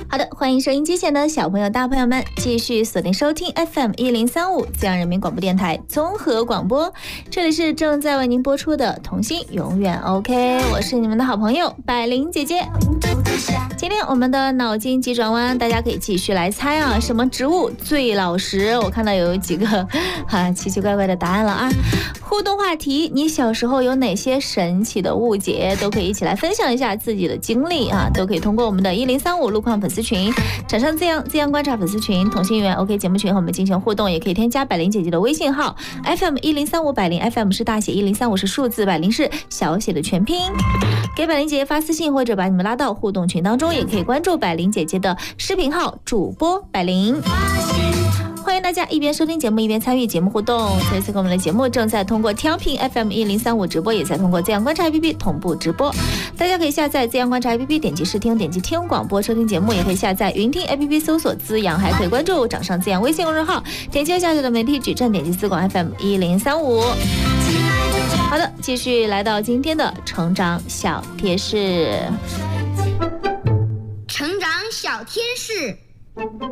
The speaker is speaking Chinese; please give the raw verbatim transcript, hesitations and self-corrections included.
好的，欢迎收音机前的小朋友大朋友们继续锁定收听 F M 一零三五浙江人民广播电台综合广播，这里是正在为您播出的童心永远 OK， 我是你们的好朋友百灵姐姐。今天我们的脑筋急转弯，大家可以继续来猜啊，什么植物最老实？我看到有几个哈奇奇怪怪的答案了啊。互动话题，你小时候有哪些神奇的误解？都可以一起来分享一下自己的经历啊，都可以通过我们的一零三五路况粉丝群、掌上自阳自阳观察粉丝群、同心圆 OK 节目群和我们进行互动，也可以添加百灵姐姐的微信号 F M 一零三五百灵 F M 是大写，一零三五是数字，百灵是小写的全拼。给百灵姐姐发私信或者把你们拉到互动群当中，也可以关注百灵姐姐的视频号主播百灵。欢迎大家一边收听节目一边参与节目互动。这次我们的节目正在通过调频 F M 一零三五直播，也在通过自阳观察 A P P 同步直播。大家可以下载自阳观察 A P P， 点击试听，点击听广播收听节目，也可以下载云听 A P P 搜索资阳，还可以关注掌上自阳微信公众号，点击下载的媒体矩阵，点击四广 F M 一零三五。好的，继续来到今天的成长小贴士。 成长小贴士。